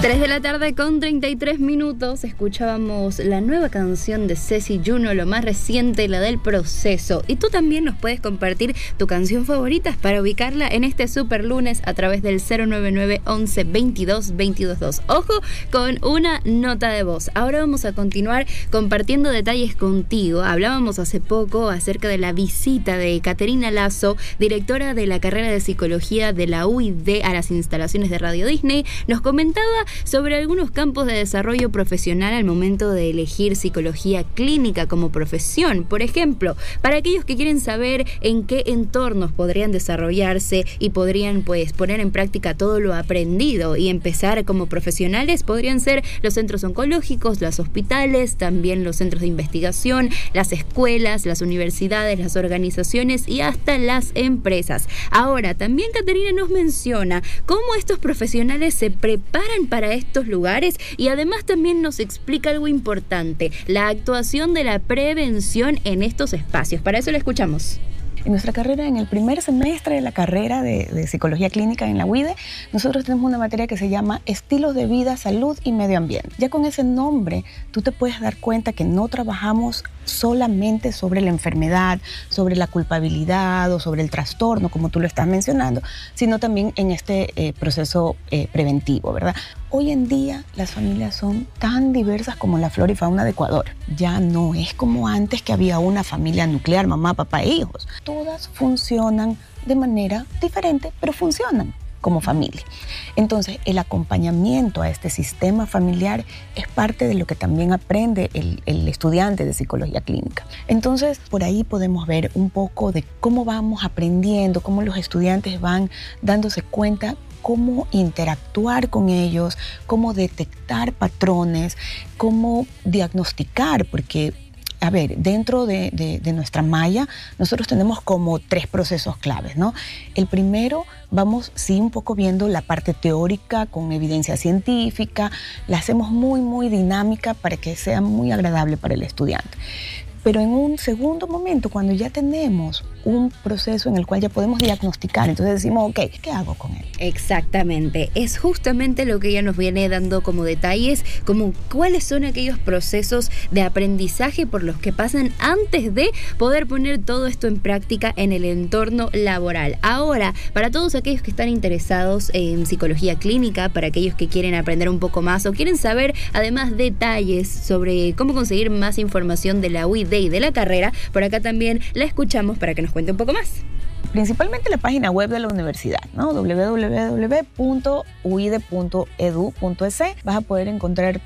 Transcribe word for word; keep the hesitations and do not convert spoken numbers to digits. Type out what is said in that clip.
tres de la tarde con treinta y tres minutos, escuchábamos la nueva canción de Ceci Juno, lo más reciente, la del Proceso. Y tú también nos puedes compartir tu canción favorita para ubicarla en este super lunes a través del cero nueve nueve once veintidós veintidós dos. Ojo con una nota de voz. Ahora vamos a continuar compartiendo detalles contigo. Hablábamos hace poco acerca de la visita de Caterina Lazo, directora de la carrera de Psicología de la U I D a las instalaciones de Radio Disney. Nos comentaba sobre algunos campos de desarrollo profesional al momento de elegir psicología clínica como profesión. Por ejemplo, para aquellos que quieren saber en qué entornos podrían desarrollarse y podrían pues poner en práctica todo lo aprendido y empezar como profesionales, podrían ser los centros oncológicos, los hospitales, también los centros de investigación, las escuelas, las universidades, las organizaciones y hasta las empresas. Ahora, también Caterina nos menciona cómo estos profesionales se preparan para estos lugares y además también nos explica algo importante, la actuación de la prevención en estos espacios. Para eso la escuchamos. En nuestra carrera, en el primer semestre de la carrera de, de Psicología Clínica en la U I D E, nosotros tenemos una materia que se llama Estilos de Vida, Salud y Medio Ambiente. Ya con ese nombre, tú te puedes dar cuenta que no trabajamos solamente sobre la enfermedad, sobre la culpabilidad o sobre el trastorno, como tú lo estás mencionando, sino también en este eh, proceso eh, preventivo, ¿verdad? Hoy en día las familias son tan diversas como la flora y fauna de Ecuador. Ya no es como antes que había una familia nuclear, mamá, papá e hijos. Todas funcionan de manera diferente, pero funcionan como familia. Entonces, el acompañamiento a este sistema familiar es parte de lo que también aprende el, el estudiante de psicología clínica. Entonces, por ahí podemos ver un poco de cómo vamos aprendiendo, cómo los estudiantes van dándose cuenta cómo interactuar con ellos, cómo detectar patrones, cómo diagnosticar, porque a ver, dentro de, de, de nuestra malla, nosotros tenemos como tres procesos claves, ¿no? El primero, vamos sí un poco viendo la parte teórica con evidencia científica, la hacemos muy, muy dinámica para que sea muy agradable para el estudiante. Pero en un segundo momento, cuando ya tenemos un proceso en el cual ya podemos diagnosticar, entonces decimos, ok, ¿qué hago con él? Exactamente, es justamente lo que ella nos viene dando como detalles, como cuáles son aquellos procesos de aprendizaje por los que pasan antes de poder poner todo esto en práctica en el entorno laboral. Ahora, para todos aquellos que están interesados en psicología clínica, para aquellos que quieren aprender un poco más o quieren saber además detalles sobre cómo conseguir más información de la U I D y de la carrera, por acá también la escuchamos para que nos cuente un poco más. Principalmente la página web de la universidad, ¿no? doble u doble u doble u punto u i d e punto e d u punto e s. Vas a poder encontrar